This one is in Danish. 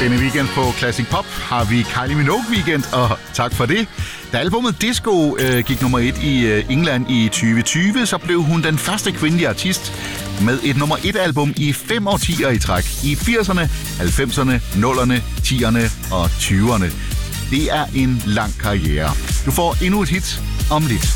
Denne weekend på Classic Pop har vi Kylie Minogue weekend, og tak for det. Da albumet Disco gik nummer 1 i England i 2020, så blev hun den første kvindelige artist med et nummer 1 album i 5 årtier i træk. I 80'erne, 90'erne, 0'erne, 10'erne og 20'erne. Det er en lang karriere. Du får endnu et hit om lidt.